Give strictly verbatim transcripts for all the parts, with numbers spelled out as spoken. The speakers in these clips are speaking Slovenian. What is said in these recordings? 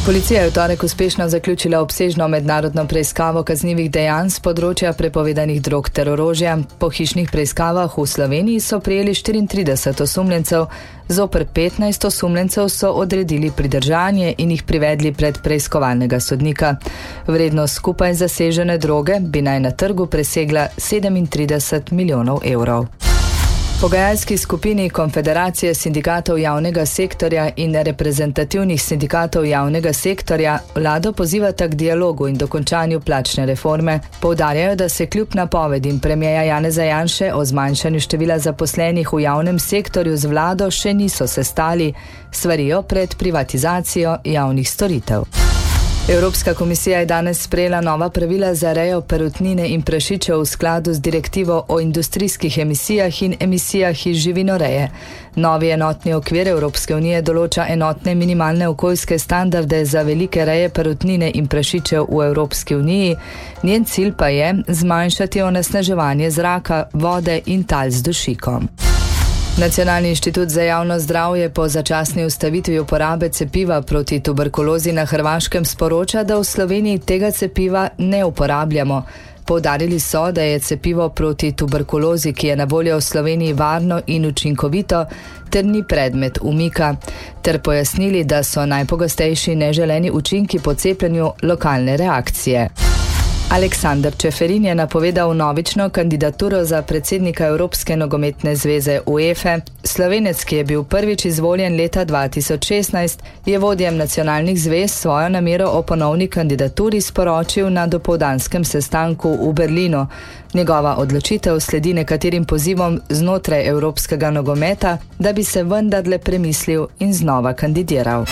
Policija je v torek uspešno zaključila obsežno mednarodno preiskavo kaznivih dejanj s področja prepovedanih drog ter orožja. Po hišnih preiskavah v Sloveniji so prijeli štiriintrideset osumljencev, zoper petnajst osumljencev so odredili pridržanje in jih privedli pred preiskovalnega sodnika. Vrednost skupaj zasežene droge bi naj na trgu presegla sedemintrideset milijonov evrov. Pogajalski skupini Konfederacije sindikatov javnega sektorja in reprezentativnih sindikatov javnega sektorja vlado pozivata k dialogu in dokončanju plačne reforme. Poudarjajo, da se kljub napovedim premierja Janeza Janše o zmanjšanju števila zaposlenih v javnem sektorju z vlado še niso sestali, svarijo pred privatizacijo javnih storitev. Evropska komisija je danes sprejela nova pravila za rejo perutnine in prašičev v skladu z direktivo o industrijskih emisijah in emisijah iz živinoreje. Novi enotni okvir Evropske unije določa enotne minimalne okoljske standarde za velike reje perutnine in prašičev v Evropski uniji. Njen cilj pa je zmanjšati onesnaževanje zraka, vode in tal z dušikom. Nacionalni inštitut za javno zdravje po začasni ustavitvi uporabe cepiva proti tuberkulozi na Hrvaškem sporoča, da v Sloveniji tega cepiva ne uporabljamo. Poudarili so, da je cepivo proti tuberkulozi, ki je na voljo v Sloveniji, varno in učinkovito, ter ni predmet umika, ter pojasnili, da so najpogostejši neželeni učinki po cepljenju lokalne reakcije. Aleksander Čeferin je napovedal novično kandidaturo za predsednika Evropske nogometne zveze UEFA. Slovenec, ki je bil prvič izvoljen leta dva tisoč šestnajst, je vodjem nacionalnih zvez svojo namero o ponovni kandidaturi sporočil na dopoldanskem sestanku v Berlinu. Njegova odločitev sledi nekaterim pozivom znotraj evropskega nogometa, da bi se vendarle premislil in znova kandidiral.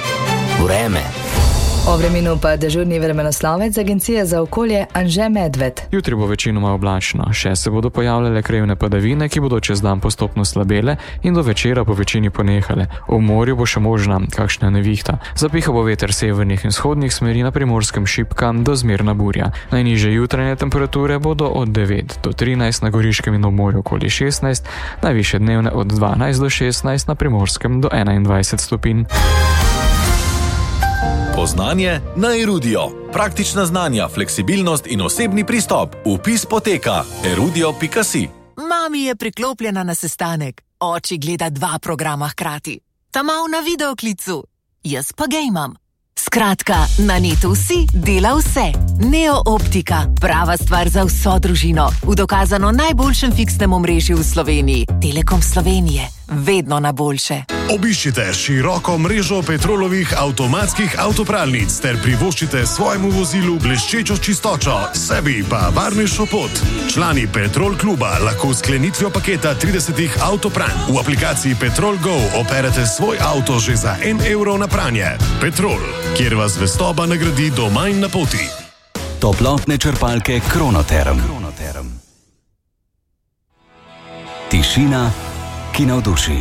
Vreme. O vremenu pa dežurni vremenoslovec Agencije za okolje Anže Medved. Jutri bo večinoma oblačno, še se bodo pojavljale krajevne padavine, ki bodo čez dan postopno slabele in do večera po večini ponehale. V morju bo še možna kakšna nevihta. Zapiha bo veter severnih in vzhodnih smeri, na Primorskem šibka do zmerna burja. Najnižje jutranje temperature bodo od devet do trinajst, na Goriškem in obmorju okoli šestnajst, najvišje dnevne od dvanajst do šestnajst, na Primorskem do enaindvajset stopinj. Poznanje na Erudio. Praktična znanja, fleksibilnost in osebni pristop. Vpis poteka erudio pika si. Mami je priklopljena na sestanek. Oči gleda dva programa hkrati. Ta mal na videoklicu. Jaz pa gejmam. Skratka, na netu vsi dela vse. Neo Optika. Prava stvar za vso družino. V dokazano najboljšem fiksnem omrežju v Sloveniji. Telekom Slovenije. Vedno na boljše. Obiščite široko mrežo Petrolovih avtomatskih avtopralnic ter privoščite svojemu vozilu bleščečo čistočo, sebi pa varnejšo pot. Člani Petrol kluba lahko s sklenitvijo paketa tridesetih avtopranj v aplikaciji Petrol Go operete svoj avto že za en evro na pranje. Petrol, kjer vas zvestoba nagradi doma in na poti. Toplotne črpalke Kronoterm. Tišina, ki navduši.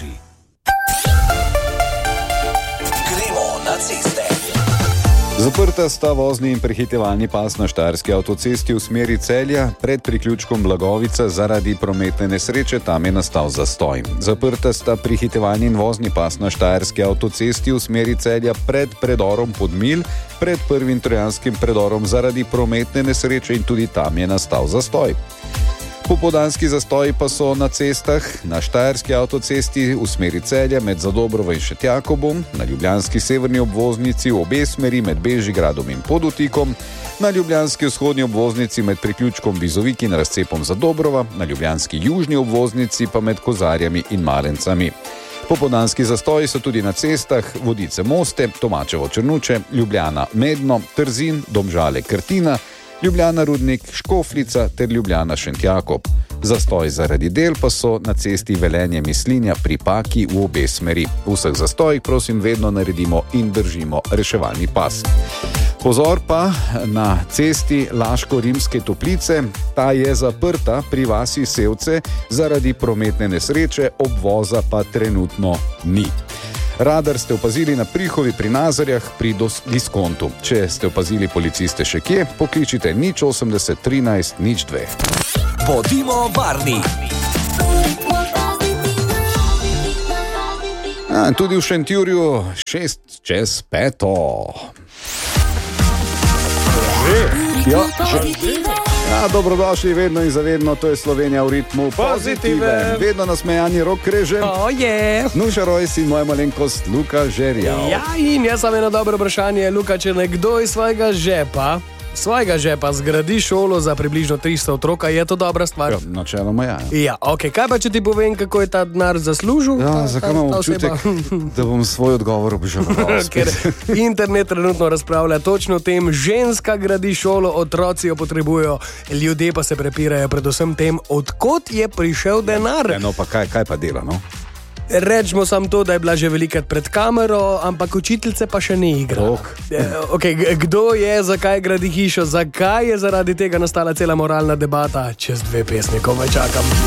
Gremo na ceste. Zaprta sta vozni in prehitevalni pas na Štajerski avtocesti v smeri Celja pred priključkom Blagovica zaradi prometne nesreče, tam je nastal zastoj. Zaprta sta prehitevalni in vozni pas na Štajerski avtocesti v smeri Celja pred predorom Podmilj, pred prvim trojanskim predorom zaradi prometne nesreče in tudi tam je nastal zastoj. Popoldanski zastoji pa so na cestah, na Štajerski avtocesti v smeri Celja med Zadobrovo in Šentjakobom, na ljubljanski severni obvoznici v obe smeri med Bežigradom in Podutikom, na ljubljanski vzhodni obvoznici med priključkom Bizovik in razcepom Zadobrova, na ljubljanski južni obvoznici pa med Kozarjami in Malencami. Popoldanski zastoji so tudi na cestah Vodice Moste, Tomačevo Črnuče, Ljubljana Medno, Trzin, Domžale Krtina, Ljubljana Rudnik, Škofljica ter Ljubljana Šentjakob. Zastoj zaradi del pa so na cesti Velenje Mislinja pri Paki v obe smeri. V vseh zastojih prosim vedno naredimo in držimo reševalni pas. Pozor pa na cesti Laško-Rimske Toplice, ta je zaprta pri vasi Sevce zaradi prometne nesreče, obvoza pa trenutno ni. Radar ste opazili na Prihovi pri Nazarjah pri diskontu. Če ste opazili policiste še kje, pokličite nič osemdeset trinajst nič dve. Bodimo varni. Ja, tudi v Šentjurju šest čez peto. Ja, ja, dobrodošli vedno in zavedno, to je Slovenija v ritmu pozitive. Vedno nasmejani Rok Krežem. Oh, yeah. Nuša Rojs in moja malenkost Luka Žerjav. Ja, in jaz sam eno dobro vprašanje, Luka, če nekdo iz svojega žepa, svojega žepa zgradi šolo za približno tristo otroka, je to dobra stvar? Ja, načeloma ja. Ja, ok, kaj pa če ti povem, kako je ta denar zaslužil? Ja, zakaj imam občutek, da bom svoj odgovor obžaloval? Ker internet trenutno razpravlja točno o tem, ženska gradi šolo, otroci jo potrebujejo, ljudje pa se prepirajo predvsem tem, odkot je prišel denar. Ja, no pa kaj, kaj pa dela, no? Rečemo samo to, da je bila že velikrat pred kamero, ampak učiteljice pa še ne igra. Okay, kdo je, zakaj gradi hišo, zakaj je zaradi tega nastala cela moralna debata? Čez dve pesmi, komaj čakam.